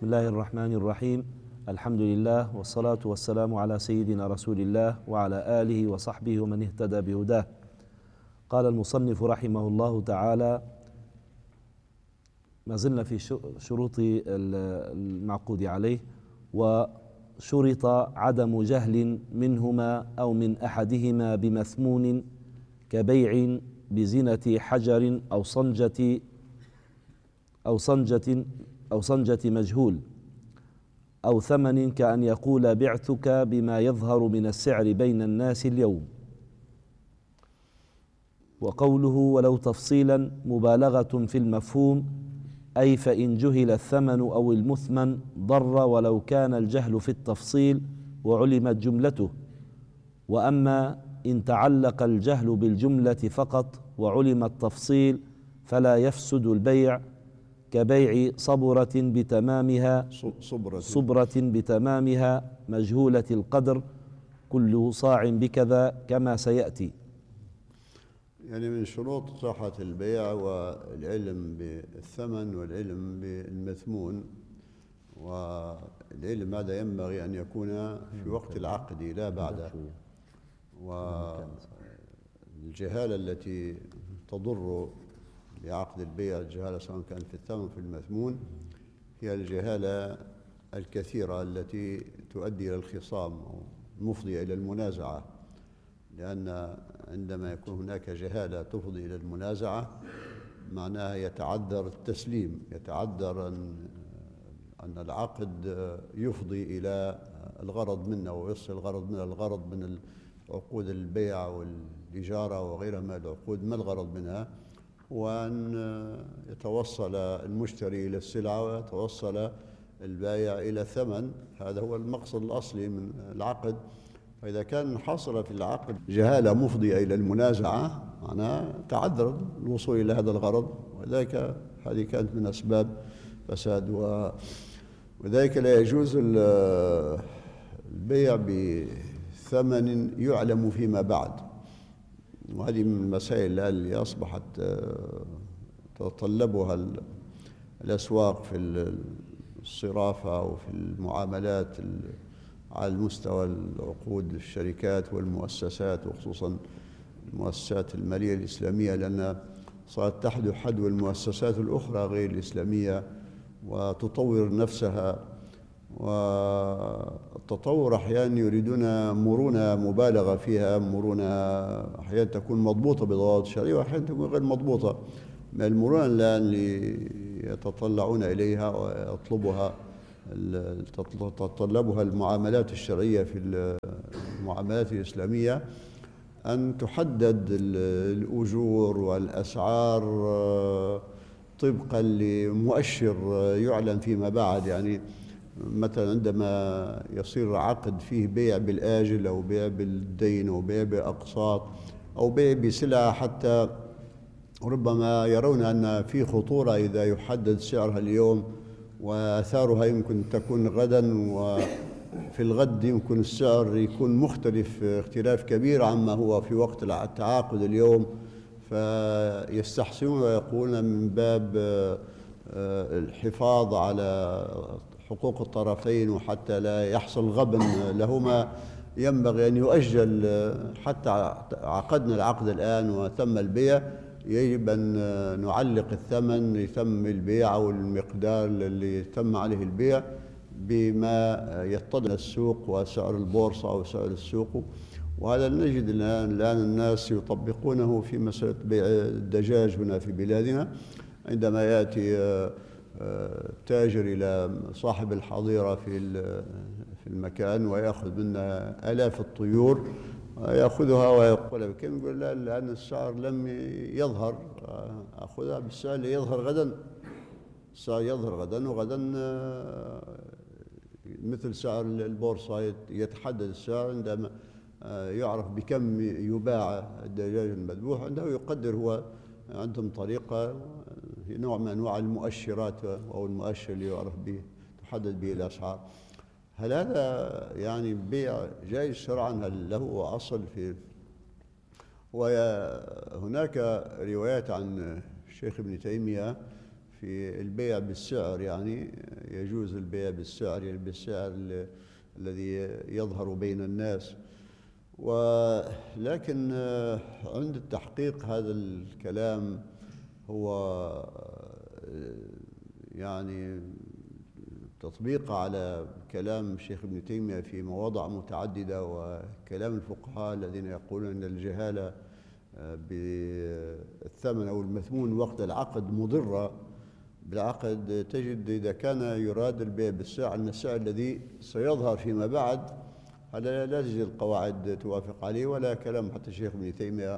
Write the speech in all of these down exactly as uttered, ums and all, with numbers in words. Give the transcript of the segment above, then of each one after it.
بسم الله الرحمن الرحيم. الحمد لله والصلاة والسلام على سيدنا رسول الله وعلى آله وصحبه ومن اهتدى بهداه. قال المصنف رحمه الله تعالى: ما زلنا في شروط المعقود عليه. وشرط عدم جهل منهما أو من أحدهما بمثمون كبيع بزنة حجر أو صنجة أو صنجة أو صنجة مجهول، أو ثمن كأن يقول بعتك بما يظهر من السعر بين الناس اليوم. وقوله ولو تفصيلا مبالغة في المفهوم، أي فإن جهل الثمن أو المثمن ضر ولو كان الجهل في التفصيل وعلمت جملته. وأما إن تعلق الجهل بالجملة فقط وعلم التفصيل فلا يفسد البيع، كبيع صبرة بتمامها صبرة, صبرة بتمامها مجهولة القدر كل صاع بكذا كما سيأتي. يعني من شروط صحة البيع والعلم بالثمن والعلم بالمثمون، والعلم هذا ينبغي أن يكون في وقت العقد لا بعده. والجهالة التي تضر بعقد البيع، الجهالة سواء كانت في الثمن في المثمون، هي الجهالة الكثيرة التي تؤدي إلى الخصام أو المفضي إلى المنازعة، لأن عندما يكون هناك جهالة تفضي إلى المنازعة معناها يتعذر التسليم، يتعذر أن أن العقد يفضي إلى الغرض منه ويصل الغرض منه. الغرض من عقود البيع والإجارة وغيرها من العقود ما الغرض منها؟ وأن يتوصل المشتري إلى السلعة ويتوصل البائع إلى الثمن. هذا هو المقصد الأصلي من العقد. فإذا كان حصل في العقد جهالة مفضية إلى المنازعة معناها تعذر الوصول إلى هذا الغرض، وذلك هذه كانت من أسباب فساد. وذلك لا يجوز البيع بثمن يعلم فيما بعد. وهذه من المسائل اللي أصبحت تتطلبها الأسواق في الصرافة وفي المعاملات على المستوى العقود الشركات والمؤسسات، وخصوصا المؤسسات المالية الإسلامية، لأن صارت تحدو حدو المؤسسات الأخرى غير الإسلامية وتطور نفسها. والتطور أحيانا يريدون مرونة مبالغة فيها، مرونة أحيانا تكون مضبوطة بضوابط شرعية وأحيانا تكون غير مضبوطة. من المرونة الآن اللي يتطلعون إليها ويطلبها تتطلبها المعاملات الشرعية في المعاملات الإسلامية أن تحدد الأجور والأسعار طبقا لمؤشر يعلن فيما بعد. يعني مثلا عندما يصير عقد فيه بيع بالآجل أو بيع بالدين أو بيع بأقساط أو بيع بسلعة، حتى ربما يرون أن في خطورة إذا يحدد سعرها اليوم وآثارها يمكن تكون غدا، وفي الغد يمكن السعر يكون مختلف اختلاف كبير عما هو في وقت التعاقد اليوم. فيستحسنون ويقولون من باب الحفاظ على حقوق الطرفين وحتى لا يحصل غبن لهما ينبغي أن يؤجل حتى عقدنا العقد الآن وتم البيع، يجب أن نعلق الثمن يتم البيع أو المقدار اللي تم عليه البيع بما يتضمن السوق وسعر البورصة أو سعر السوق. وهذا نجد الآن الآن الناس يطبقونه في مسألة بيع الدجاج هنا في بلادنا. عندما يأتي تاجر إلى صاحب الحظيرة في في المكان ويأخذ منها آلاف الطيور، يأخذها ويقول بكم؟ يقول لا، لأن السعر لم يظهر، أخذها بالسعر اللي يظهر غدا. السعر يظهر غدا، وغدا مثل سعر البورصة يتحدد السعر عندما يعرف بكم يباع الدجاج المذبوح عنده، يقدر هو. عندهم طريقة نوع من أنواع المؤشرات أو المؤشر اللي يعرف به تحدد به الأسعار. هل هذا يعني بيع جائز شرعا؟ هل له أصل في؟ وهناك روايات عن الشيخ ابن تيمية في البيع بالسعر، يعني يجوز البيع بالسعر، يعني بالسعر الذي يظهر بين الناس. ولكن عند التحقيق هذا الكلام هو يعني تطبيق على كلام الشيخ ابن تيمية في مواضع متعددة، وكلام الفقهاء الذين يقولون أن الجهالة بالثمن أو المثمون وقت العقد مضرة بالعقد. تجد إذا كان يراد البيع بالسعر أن السعر الذي سيظهر فيما بعد هذا لا تجد القواعد توافق عليه، ولا كلام حتى الشيخ ابن تيمية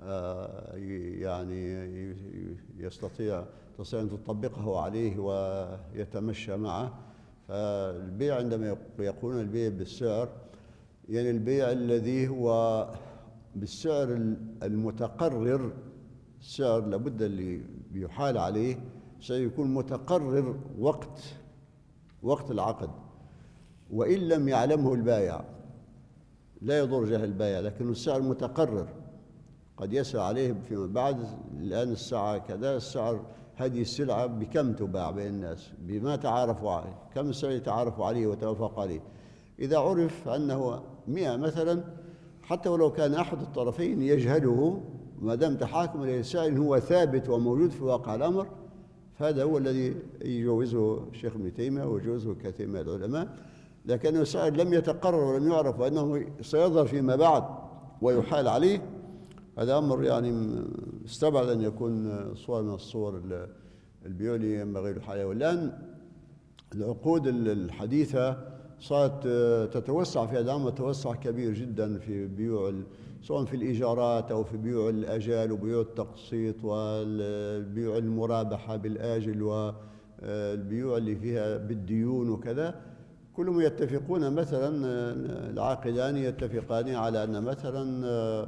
يعني يستطيع تستطيع أن تطبقه عليه ويتمشى معه. فالبيع عندما يقولون البيع بالسعر يعني البيع الذي هو بالسعر المتقرر، السعر لابد اللي بيحال عليه سيكون متقرر وقت وقت العقد، وإن لم يعلمه البائع لا يضر جهل البائع، لكن السعر متقرر قد يسأل عليه فيما بعد. الآن الساعة كذا، السعر هذه السلعة بكم تباع بين الناس، بما تعارفوا عليه، كم السعر يتعارفوا عليه وتوافق عليه. إذا عرف أنه مئة مثلا، حتى ولو كان أحد الطرفين يجهله، ما دام تحاكم إلى السعر هو ثابت وموجود في واقع الأمر، فهذا هو الذي يجوزه الشيخ ابن تيمية ويجوزه كثير من العلماء. لكن السعر لم يتقرر ولم يعرف وأنه سيظهر فيما بعد ويحال عليه، هذا أمر يعني استبعد أن يكون صورة من الصور البيوع اللي ينبغي الحياة. والآن العقود الحديثة صارت تتوسع في هذا الأمر توسع كبير جدا في بيوع، سواء في الإيجارات أو في بيوع الأجال وبيوع التقسيط والبيوع المرابحة بالآجل والبيوع اللي فيها بالديون وكذا. كلهم يتفقون مثلا، العاقدان يتفقان على أن مثلا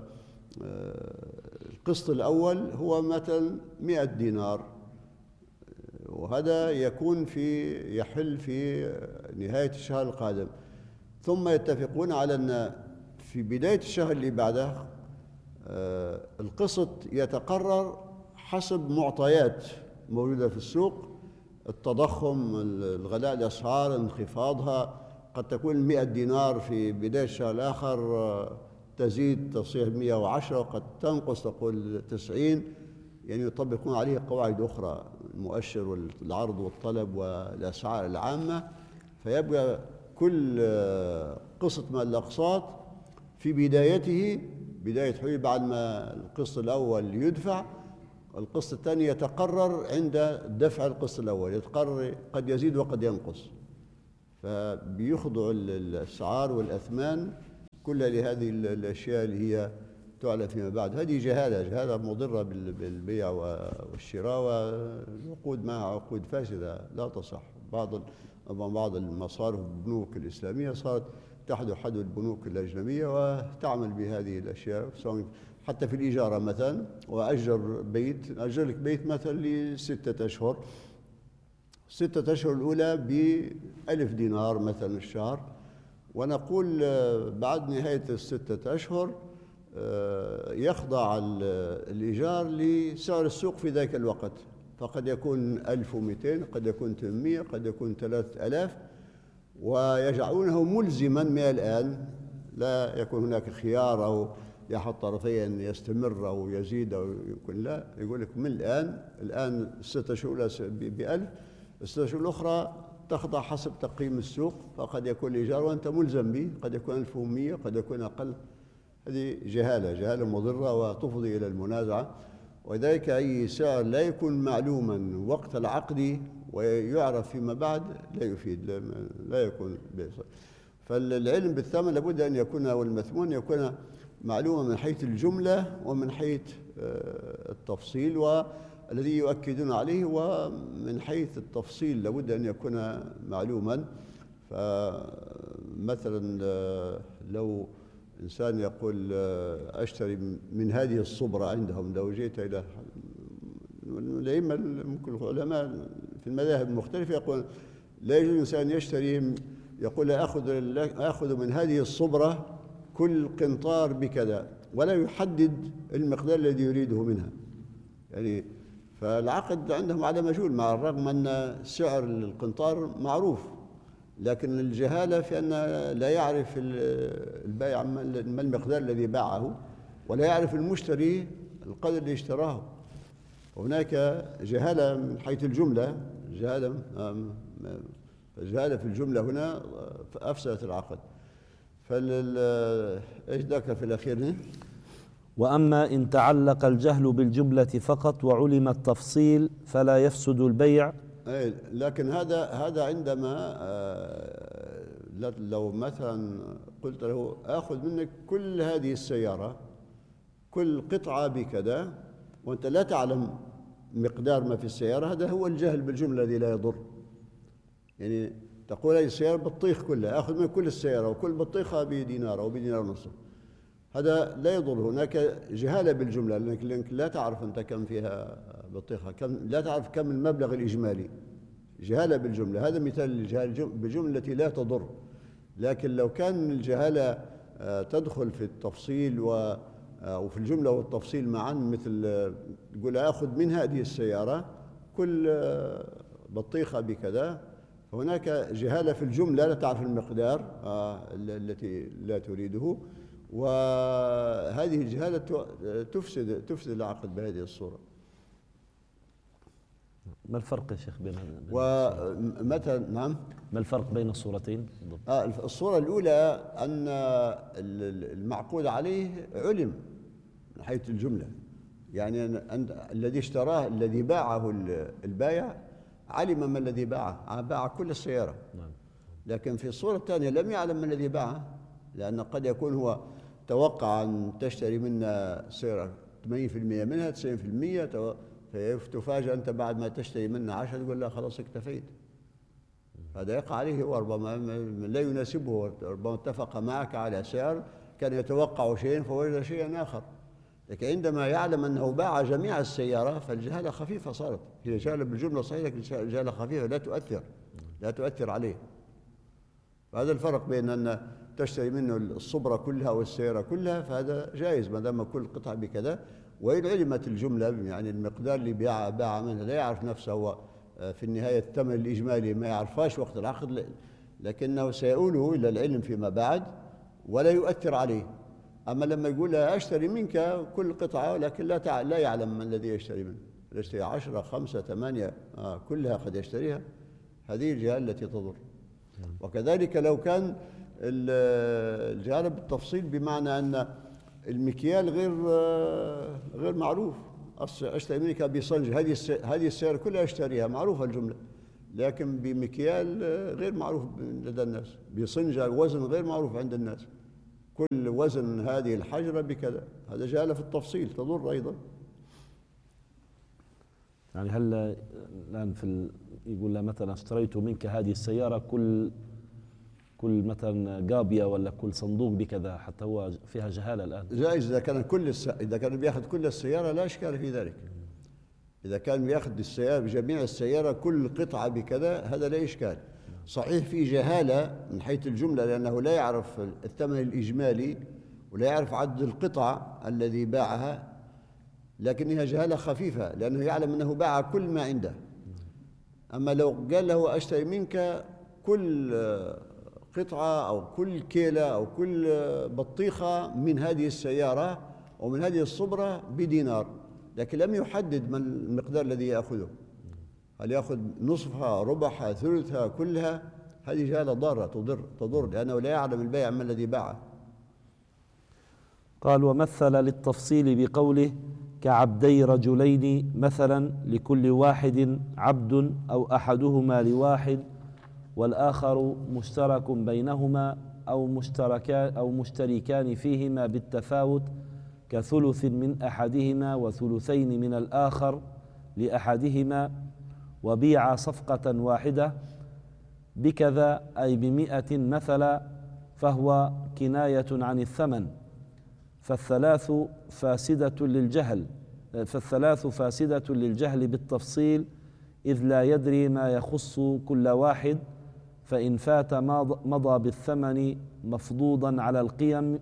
القسط الأول هو مثلا مئة دينار، وهذا يكون في يحل في نهاية الشهر القادم. ثم يتفقون على أن في بداية الشهر اللي بعده القسط يتقرر حسب معطيات موجودة في السوق، التضخم، الغلاء الأسعار، انخفاضها. قد تكون مئة دينار في بداية الشهر الآخر تزيد تصير مئة وعشرة، وقد تنقص تقول تسعين، يعني يطبقون عليه قواعد أخرى، المؤشر والعرض والطلب والأسعار العامة. فيبقى كل قسط من الأقساط في بدايته بداية حلول بعد ما القسط الأول يدفع، القسط الثاني يتقرر عند دفع القسط الأول، يتقرر قد يزيد وقد ينقص. فبيخضع الأسعار والأثمان كلها لهذه الأشياء اللي هي تعلى فيما بعد. هذه جهالة جهالة مضرة بالبيع والشراء، والعقود معها عقود فاسدة لا تصح. بعض بعض المصارف البنوك الإسلامية صارت تحت حد البنوك الأجنبية وتعمل بهذه الأشياء، سواء حتى في الإجارة مثلا. وأجر بيت، أجر لك بيت مثلا لستة أشهر، ستة أشهر الأولى بألف دينار مثلا الشهر، ونقول بعد نهاية الستة أشهر يخضع الإيجار لسعر السوق في ذلك الوقت، فقد يكون ألف ومئتين، قد يكون ثمانمئة، قد يكون ثلاثة آلاف، ويجعلونه ملزما من الآن، لا يكون هناك خيار أو لأحد الطرفين يستمر أو يزيد أو يكون لا، يقول لك من الآن الآن الستة شهور بألف، الستة شهور الأخرى تخضع حسب تقييم السوق، فقد يكون الإيجار وأنت ملزم به، قد يكون ألف ومئة، قد يكون أقل. هذه جهالة جهالة مضرة وتفضي إلى المنازعة. وذلك أي سعر لا يكون معلوما وقت العقد ويعرف فيما بعد لا يفيد، لا, لا يكون بيصير. فالعلم بالثمن لابد أن يكون، والمثمون يكون معلومة من حيث الجملة ومن حيث التفصيل، والذي يؤكدون عليه ومن حيث التفصيل لابد أن يكون معلوما. فمثلا لو إنسان يقول أشتري من هذه الصبرة عندهم، لو جئت إلى الأئمة ممكن العلماء في المذاهب المختلفة يقول لا يجوز الإنسان يشتري، يقول أخذ أخذ من هذه الصبرة كل قنطار بكذا، ولا يحدد المقدار الذي يريده منها. يعني فالعقد عندهم على مجهول، مع الرغم أن سعر القنطار معروف، لكن الجهالة في أن لا يعرف البائع ما المقدار الذي باعه، ولا يعرف المشتري القدر اللي اشتراه. هناك جهالة من حيث الجملة، جهالة جهالة في الجملة هنا أفسدت العقد. فال ايش ذكر في الأخير هنا؟ وأما إن تعلق الجهل بالجملة فقط وعلم التفصيل فلا يفسد البيع. أي لكن هذا هذا عندما لو مثلا قلت له آخذ منك كل هذه السيارة، كل قطعة بكذا، وأنت لا تعلم مقدار ما في السيارة، هذا هو الجهل بالجملة الذي لا يضر. يعني تقول هذه السيارة بطيخ كلها، آخذ منك كل السيارة وكل بطيخة بدينار أو بدينار ونصف، هذا لا يضر. هناك جهالة بالجملة، لأنك لا تعرف أنت كم فيها بطيخة، كم لا تعرف كم المبلغ الإجمالي. جهالة بالجملة، هذا مثال الجهالة بالجملة التي لا تضر. لكن لو كان الجهالة تدخل في التفصيل وفي الجملة والتفصيل معا، مثل تقول آخذ من هذه السيارة كل بطيخة بكذا، فهناك جهالة في الجملة، لا تعرف المقدار التي لا تريده، وهذه الجهالة تفسد تفسد العقد بهذه الصورة. ما الفرق يا شيخ بين ومتى نعم ما الفرق بين الصورتين؟ آه الصورة الأولى أن المعقود عليه علم من حيث الجملة، يعني أن الذي اشتراه الذي باعه البائع علم ما الذي باعه، باع كل السيارة. لكن في الصورة الثانية لم يعلم ما الذي باعه، لأن قد يكون هو توقع أن تشتري منا سيارة ثمانين بالمئة منها، تسعين بالمئة، فتفاجأ أنت بعد ما تشتري منها عشرة تقول لا خلاص اكتفيت. هذا يقع عليه، وربما لا يناسبه، ربما اتفق معك على سعر كان يتوقع شيئا فوجد شيئا آخر. لكن عندما يعلم أنه باع جميع السيارة فالجهالة خفيفة صارت. هي جهالة بالجملة صحيح، لكن جهالة خفيفة لا تؤثر لا تؤثر عليه. فهذا الفرق بين أن تشتري منه الصبرة كلها والسيارة كلها، فهذا جائز ما دام كل قطعة بكذا. وإن علمت الجملة، يعني المقدار اللي باع باع منها لا يعرف نفسه هو في النهاية الثمن الإجمالي ما يعرفاش وقت العقد، لكنه سيؤوله إلى العلم فيما بعد ولا يؤثر عليه. أما لما يقول أشتري منك كل قطعة لكن لا تع... لا يعلم من الذي يشتري منه، يشتري عشرة خمسة ثمانية آه كلها قد يشتريها، هذه الجهالة التي تضر. وكذلك لو كان الجهالة بالتفصيل، بمعنى أن المكيال غير غير معروف، اشتري منك بصنج، هذه هذه السيارة كلها اشتريها معروفة الجملة، لكن بمكيال غير معروف لدى الناس، بصنج وزن غير معروف عند الناس، كل وزن هذه الحجرة بكذا، هذا جهالة في التفصيل تضر أيضا. يعني هل الآن في ال... يقول له مثلا اشتريت منك هذه السيارة كل كل مثلا قابية ولا كل صندوق بكذا، حتى هو فيها جهالة الآن. جائز إذا كان كل الس... إذا كان بياخذ كل السيارة لا إشكال في ذلك. إذا كان بياخذ السيارة بجميع السيارة كل قطعة بكذا هذا لا إشكال. صحيح في جهالة من حيث الجملة، لأنه لا يعرف الثمن الإجمالي ولا يعرف عدد القطع الذي باعها، لكنها جهالة خفيفة لأنه يعلم أنه باع كل ما عنده. أما لو قال له أشتري منك كل قطعة أو كل كيلة أو كل بطيخة من هذه السيارة أو من هذه الصبرة بدينار، لكن لم يحدد من المقدار الذي يأخذه، هل يأخذ نصفها ربعها ثلثها كلها، هذه جهالة ضارة تضر تضر لأنه لا يعلم البائع ما الذي باعه. قال ومثل للتفصيل بقوله كعبدي رجلين مثلا، لكل واحد عبد أو أحدهما لواحد والآخر مشترك بينهما أو مشتركان أو مشتركان فيهما بالتفاوت، كثلث من أحدهما وثلثين من الآخر لأحدهما، وبيع صفقة واحدة بكذا أي بمئة مثلا، فهو كناية عن الثمن، فالثلاث فاسدة للجهل فالثلاث فاسدة للجهل بالتفصيل، إذ لا يدري ما يخص كل واحد، فإن فات مضى بالثمن مفضوضا على القيم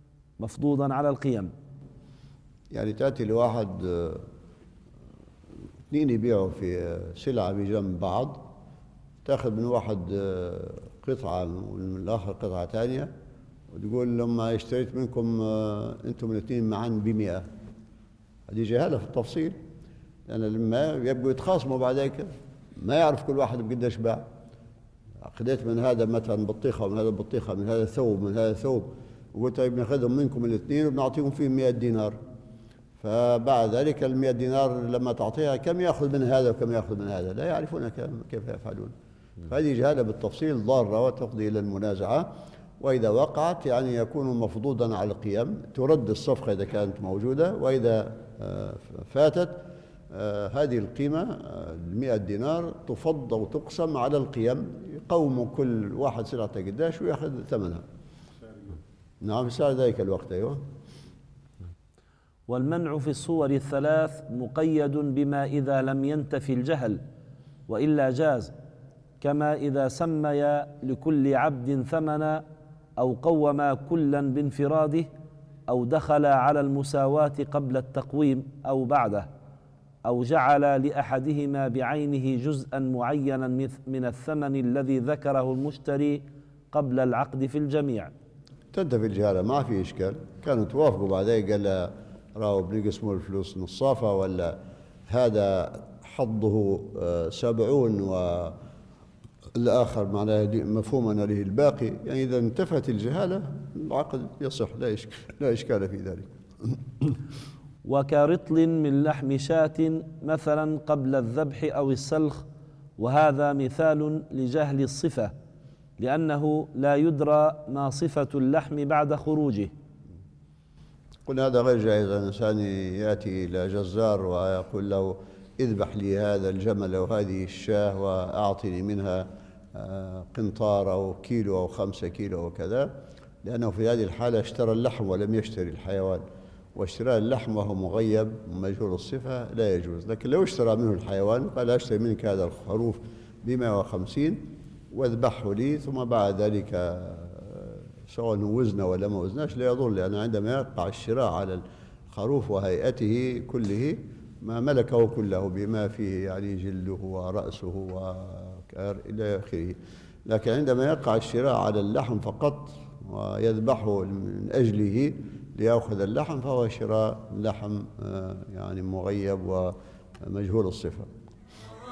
مفضوضا على القيم. يعني تأتي لواحد اثنين يبيعوا في سلعة بجنب بعض، تاخذ من واحد قطعة ومن الآخر قطعة ثانية، وتقول لما اشتريت منكم أنتم الاثنين معا بمئة. هذه جهالة في التفصيل، لأن لما يبقوا يتخاصموا بعد ذلك ما يعرف كل واحد بقديش باع. أخذت من هذا مثلا بطيخة ومن هذا بطيخة، من هذا ثوب من هذا ثوب، وقلت طيب بناخذهم منكم الاثنين وبنعطيهم فيهم مئة دينار. فبعد ذلك المئة دينار لما تعطيها كم يأخذ من هذا وكم يأخذ من هذا؟ لا يعرفون كيف يفعلون. هذه جهالة بالتفصيل ضارة وتقضي إلى المنازعة، وإذا وقعت يعني يكون مفضوضا على القيم، ترد الصفقة إذا كانت موجودة، وإذا فاتت هذه القيمة المئة دينار تفض وتقسم على القيم، يقوموا كل واحد سلعته قداش ويأخذ ثمنها. نعم، في ساعة ذلك الوقت. أيوه. والمنع في الصور الثلاث مقيد بما إذا لم ينتفي الجهل وإلا جاز، كما إذا سمي لكل عبد ثمنا أو قوما كلا بانفراده أو دخل على المساواة قبل التقويم أو بعده، أو جعل لأحدهما بعينه جزءا معينا من الثمن الذي ذكره المشتري قبل العقد في الجميع. تنتفي الجهالة، ما في إشكال. كانوا توافقوا بعدين قال راهو بنقسموا الفلوس نصافة، ولا هذا حظه سبعون والآخر معناه مفهوما له الباقي، يعني إذا انتفت الجهالة العقد يصح، لا إشكال, لا إشكال في ذلك. وكرطل من لحم شاة مثلا قبل الذبح أو السلخ، وهذا مثال لجهل الصفة، لأنه لا يدرى ما صفة اللحم بعد خروجه. قلنا هذا غير جائز. الإنسان يأتي إلى جزار ويقول له اذبح لي هذا الجمل أو هذه الشاة وأعطني منها قنطار أو كيلو أو خمسة كيلو وكذا، لأنه في هذه الحالة اشترى اللحم ولم يشتري الحيوان، واشتراء اللحم وهو مغيب مجهول الصفة لا يجوز. لكن لو اشترى منه الحيوان قال اشتري منك هذا الخروف بمئة وخمسين واذبحه لي، ثم بعد ذلك سواء وزنه ولا ما وزناش لا يضر، لأن عندما يقع الشراء على الخروف وهيئته كله ما ملكه كله بما فيه يعني جلده ورأسه وإلى آخره. لكن عندما يقع الشراء على اللحم فقط ويذبحه من أجله ليأخذ اللحم فهو شراء لحم يعني مغيب ومجهول الصفة.